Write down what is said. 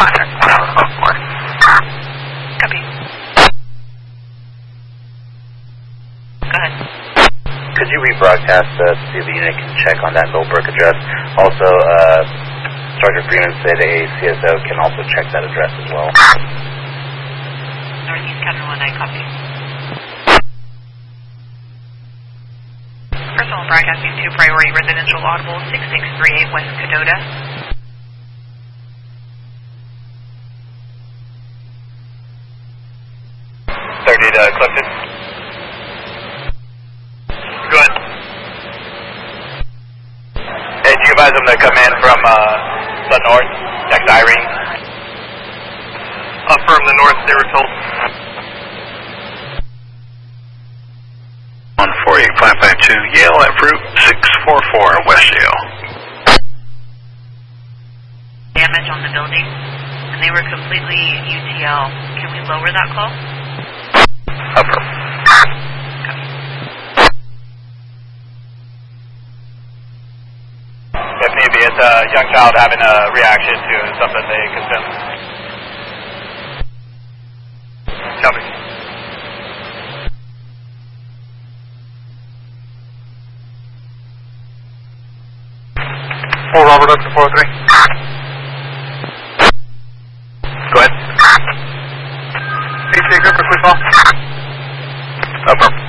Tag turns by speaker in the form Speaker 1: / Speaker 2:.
Speaker 1: Contact 1004. Copy. Go ahead.
Speaker 2: Could you rebroadcast to see if the unit can check on that Millbrook address? Also, Sergeant Freeman said a CSO can also check that address as well.
Speaker 1: Northeast County 1, I copy. Personal broadcasting to Priority Residential Audible 6638 West Cadota.
Speaker 2: Clifton. Go ahead. Hey, do you advise them to come in from the north, next to Irene? From the north, they were told.
Speaker 3: 148-552 Yale at Route 644 West Yale.
Speaker 1: Damage on the building, and they were completely UTL. Can we lower that call?
Speaker 2: Upper. If need be, it's a young child having a reaction to something they consume. Copy.
Speaker 3: Robert up to 403.
Speaker 2: Go ahead.
Speaker 3: PTA group, quick call.
Speaker 2: Upper.